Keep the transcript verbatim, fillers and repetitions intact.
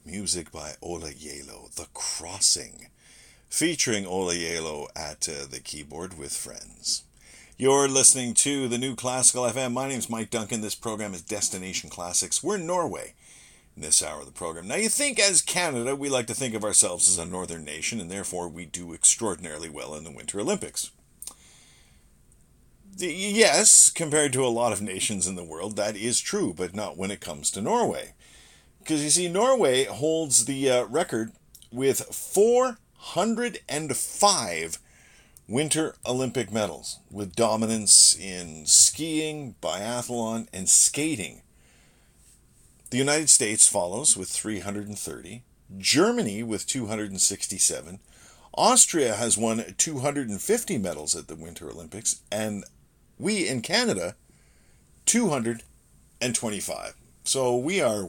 music by Ola Yelo, The Crossing, featuring Ola Yelo at uh, the keyboard with friends. You're listening to the New Classical F M. My name's Mike Duncan. This program is Destination Classics. We're in Norway in this hour of the program. Now, you think as Canada, we like to think of ourselves as a northern nation, and therefore we do extraordinarily well in the Winter Olympics. Yes, compared to a lot of nations in the world, that is true, but not when it comes to Norway. Because you see, Norway holds the uh, record with four hundred five Winter Olympic medals, with dominance in skiing, biathlon, and skating. The United States follows with three hundred thirty, Germany with two hundred sixty-seven, Austria has won two hundred fifty medals at the Winter Olympics, and we in Canada, two hundred twenty-five. So we are